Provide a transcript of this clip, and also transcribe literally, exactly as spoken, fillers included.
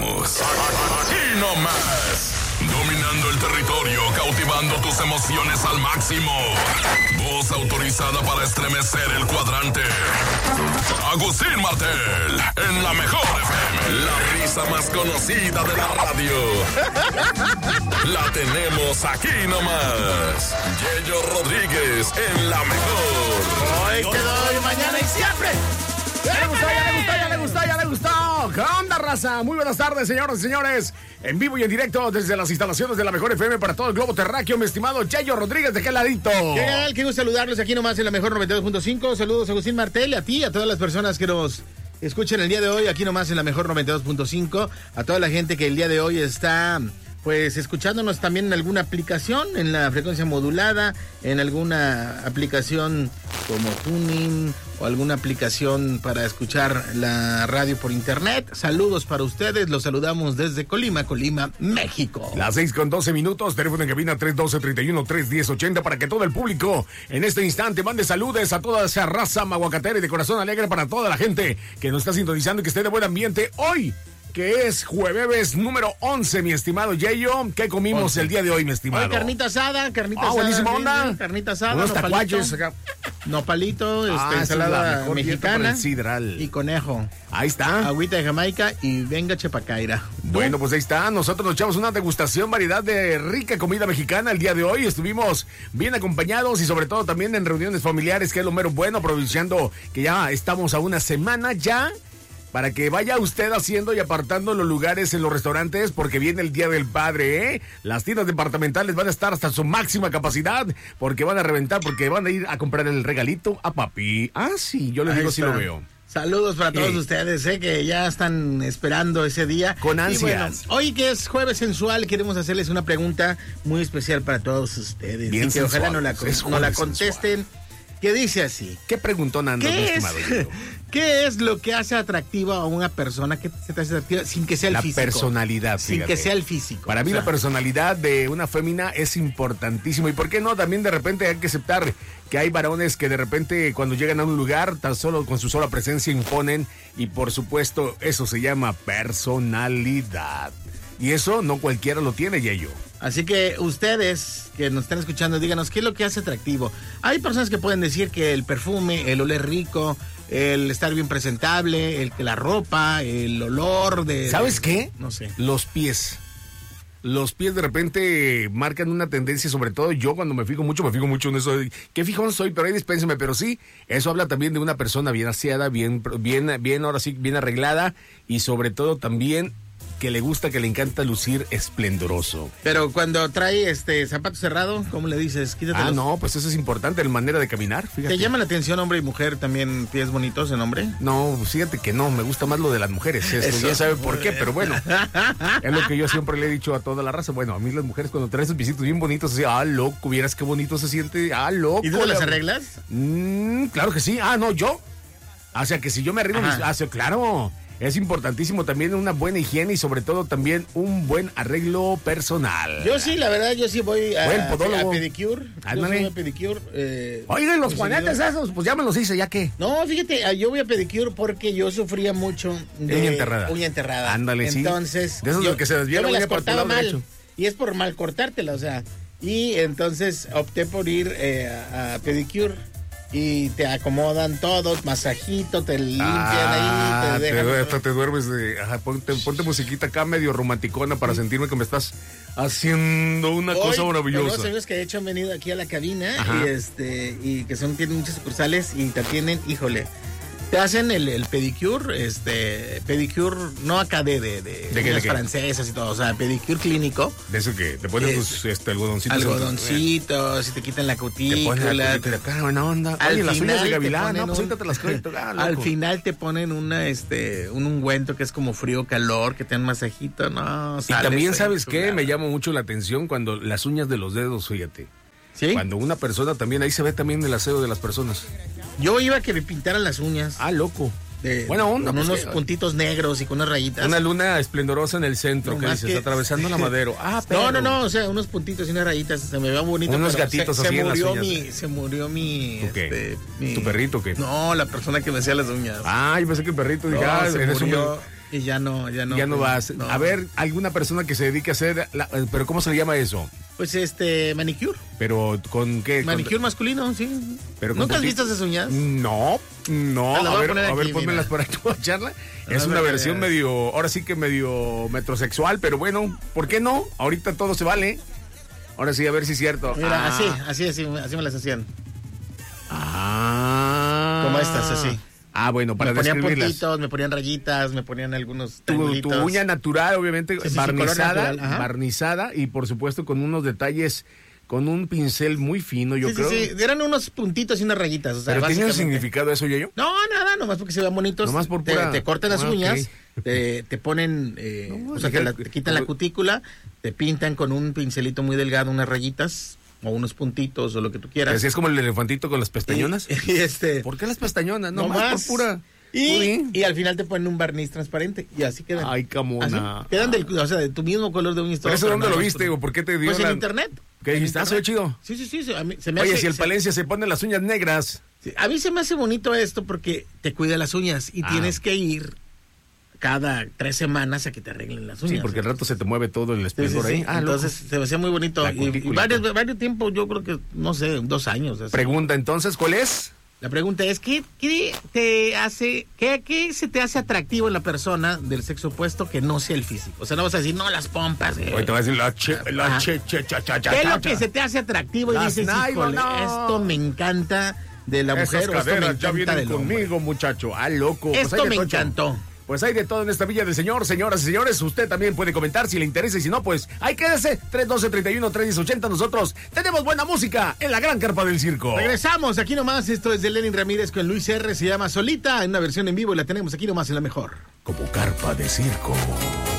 estamos. Aquí nomás. Dominando el territorio, cautivando tus emociones al máximo. Voz autorizada para estremecer el cuadrante. Agustín Martel, en la mejor F M. La risa más conocida de la radio. La tenemos aquí nomás. Yello Rodríguez, en la mejor. Hoy te doy, mañana y siempre. Ya le gustó, ya le gustó, ya le gustó, ya le gustó. ¿Qué onda, raza? Muy buenas tardes, señoras y señores. En vivo y en directo desde las instalaciones de la mejor F M para todo el globo terráqueo, mi estimado Yayo Rodríguez, ¿de qué ladito? ¿Qué tal? Qué gusto saludarlos aquí nomás en la mejor noventa y dos punto cinco. Saludos a Agustín Martel, a ti, a todas las personas que nos escuchen el día de hoy aquí nomás en la mejor noventa y dos punto cinco. A toda la gente que el día de hoy está, pues, escuchándonos también en alguna aplicación, en la frecuencia modulada, en alguna aplicación como Tuning o alguna aplicación para escuchar la radio por internet. Saludos para ustedes, los saludamos desde Colima, Colima, México. Las seis con doce minutos, teléfono en cabina tres uno dos, tres uno, tres uno cero, ochenta para que todo el público en este instante mande saludos a toda esa raza maguacatera y de corazón alegre para toda la gente que nos está sintonizando y que esté de buen ambiente hoy, que es jueves número once, mi estimado Yayo. ¿Qué comimos once el día de hoy, mi estimado? Hoy carnita asada, carnita ah, asada. buenísima onda. Bien, carnita asada, unos nopalito, tacuachos acá. Nopalito, este, ah, ensalada mexicana sidral y conejo. Ahí está. Agüita de Jamaica y venga chepacaira. Bueno, pues ahí está. Nosotros nos echamos una degustación, variedad de rica comida mexicana el día de hoy. Estuvimos bien acompañados y sobre todo también en reuniones familiares, que es lo mero bueno, aprovechando que ya estamos a una semana ya, para que vaya usted haciendo y apartando los lugares en los restaurantes, porque viene el Día del Padre, ¿eh? Las tiendas departamentales van a estar hasta su máxima capacidad, porque van a reventar, porque van a ir a comprar el regalito a papi. Ah, sí, yo les digo si lo veo. Saludos para todos ¿Qué? ustedes, ¿eh? Que ya están esperando ese día. Con ansias. Y bueno, hoy que es jueves sensual, queremos hacerles una pregunta muy especial para todos ustedes. Bien y que sensual. ojalá no la, no la contesten. Sensual. Que dice así. ¿Qué preguntón andas, mi estimado? ¿Qué es lo que hace atractiva a una persona? ¿Qué se te hace atractiva sin que sea el la físico? La personalidad, Sin fíjate. que sea el físico. Para mí, o sea, la personalidad de una fémina es importantísimo. ¿Y por qué no? También de repente hay que aceptar que hay varones que de repente cuando llegan a un lugar, tan solo con su sola presencia imponen. Y por supuesto, eso se llama personalidad. Y eso no cualquiera lo tiene, Yayo. Así que ustedes que nos están escuchando, díganos qué es lo que hace atractivo. Hay personas que pueden decir que el perfume, el oler rico, el estar bien presentable, el que la ropa, el olor de... ¿Sabes de, qué? No sé. Los pies. Los pies de repente marcan una tendencia, sobre todo yo cuando me fijo mucho, me fijo mucho en eso. Qué fijón soy, pero ahí dispénseme, pero sí, eso habla también de una persona bien aseada, bien, bien, bien, ahora sí, bien arreglada y sobre todo también que le gusta, que le encanta lucir esplendoroso. Pero cuando trae este zapato cerrado, ¿cómo le dices? Quítatelos. Ah, no, pues eso es importante, la manera de caminar, fíjate. ¿Te llama la atención hombre y mujer también pies bonitos en hombre? No, fíjate que no, me gusta más lo de las mujeres, esto, ya sabe por qué, pero bueno, es lo que yo siempre le he dicho a toda la raza. Bueno, a mí las mujeres cuando traen esos pisitos bien bonitos, así, ah, loco, vieras qué bonito se siente, ah, loco. ¿Y tú las arreglas? Mm, claro que sí, ah, no, yo. O sea, que si yo me arreglo, mis... ah, sí, claro. Es importantísimo también una buena higiene y sobre todo también un buen arreglo personal. Yo sí, la verdad, yo sí voy a, Buen a, podólogo. a pedicure. Yo sí voy a pedicure. Eh, Oigan, los juanetes esos, pues ya me los hice, ¿ya qué? No, fíjate, yo voy a pedicure porque yo sufría mucho de uña enterrada. Uña enterrada. Ándale, sí. Entonces, de esos yo, de que se desvía yo la me uña las para tu cortaba lado mal. derecho. Y es por mal cortártela, o sea. Y entonces opté por ir eh, a, a pedicure. Y te acomodan todo, masajito, te limpian ah, ahí, te dejan... Te, hasta te duermes de... Ajá, ponte, ponte musiquita acá medio romanticona para sentirme que me estás haciendo una Hoy, cosa maravillosa. Los amigos que de hecho han venido aquí a la cabina y este y que son tienen muchas sucursales y te atienden, híjole... Te hacen el, el pedicure, este, pedicure no acá de, de, de, ¿De, qué, las de francesas y todo, o sea, pedicure clínico. De eso que te ponen tus este, algodoncitos. Algodoncitos, y te quitan la cutícula. Te ponen la cutícula, te... buena onda. Al Oye, las uñas de gavilán, no, un... pues ahorita te las cuento. Ah, al final te ponen una, este, un ungüento que es como frío, calor, que te dan masajito, no. Y también, ¿sabes qué? Me llama mucho la atención cuando las uñas de los dedos, fíjate. ¿Sí? Cuando una persona también, ahí se ve también el aseo de las personas. Yo iba a que me pintaran las uñas. Ah, loco. De, Buena onda. Con pues unos que, puntitos negros y con unas rayitas. Una luna esplendorosa en el centro, no, que dices, que... atravesando la Madero. Ah, pero... No, no, no, o sea, unos puntitos y unas rayitas, se me ve bonito. Unos gatitos se, así se en murió las uñas. mi, se murió mi, ¿Tu qué? Este, mi... ¿Tu perrito qué? No, la persona que me hacía las uñas. Ah, yo pensé que el perrito, dije, no, ah, se eres murió. un... Y ya no, ya no. Ya no vas. No. A ver, alguna persona que se dedique a hacer, la, pero ¿cómo se le llama eso? Pues este, manicure. ¿Pero con qué? Manicure con... masculino, sí. Pero ¿Nunca has visto esas uñas? No, no. A, a ver, a, a ver, aquí, pónmelas por aquí, charla. Es no, una no, versión no. medio, ahora sí que medio metrosexual, pero bueno, ¿por qué no? Ahorita todo se vale. Ahora sí, a ver si es cierto. Mira, ah. así, así, así, así me las hacían. Ah. Como estas, así. Ah, bueno, para me ponían describirlas. puntitos, me ponían rayitas, me ponían algunos Tu, tu uña natural, obviamente, sí, sí, barnizada, sí, barnizada y por supuesto con unos detalles, con un pincel muy fino, yo sí, creo. Sí, sí, eran unos puntitos y unas rayitas. O sea, ¿Pero tiene un significado eso, Yayo? No, nada, nomás porque se vean bonitos. Nomás por pura... Te, te cortan las ah, uñas, okay. te, te ponen, eh, no, o sea, te, la, te quitan la cutícula, te pintan con un pincelito muy delgado unas rayitas o unos puntitos o lo que tú quieras. Así es como el elefantito con las pestañonas. Y, y este... ¿Por qué las pestañonas? No, No más más. por pura... Y, y al final te ponen un barniz transparente y así quedan. Ay, camona. Así, quedan del, o sea, de tu mismo color de uñas. ¿Por eso dónde lo viste o por qué te dio Pues la... en internet. ¿Qué dijiste? ¿Ah, soy chido? Sí, sí, sí. sí a mí, se me Oye, hace, si el se, Palencia se pone las uñas negras. Sí, a mí se me hace bonito esto porque te cuida las uñas y Ah. tienes que ir cada tres semanas a que te arreglen las uñas. Sí, porque al rato se te mueve todo el Sí, sí, esplendor sí. ahí. Ah, entonces loco. se me hacía muy bonito. La Y, y cutícula. varios, varios tiempos, yo creo que, no sé, dos años. Así. Pregunta entonces, ¿cuál es? La pregunta es, ¿qué, qué te hace, qué, qué se te hace atractivo en la persona del sexo opuesto que no sea el físico? O sea, no vas a decir, no, las pompas. Eh. Hoy te va a decir la che, la Ajá. che, che, cha, cha, cha, ¿Qué es cha, lo que cha. se te hace atractivo? Y Las dices, nylon, híjole, no. esto me encanta de la Esas mujer o esto me caderas ya encanta vienen del hombre. conmigo, muchacho. Ah, loco. Pues Esto hay de me tocho. encantó. Pues hay de todo en esta Villa del Señor, señoras y señores. Usted también puede comentar si le interesa y si no, pues ahí quédese. tres uno dos, treinta y uno, tres diez, ochenta. Nosotros tenemos buena música en la gran carpa del circo. Regresamos aquí nomás. Esto es de Lenin Ramírez con Luis R. Se llama Solita en una versión en vivo y la tenemos aquí nomás en la mejor. Como carpa de circo.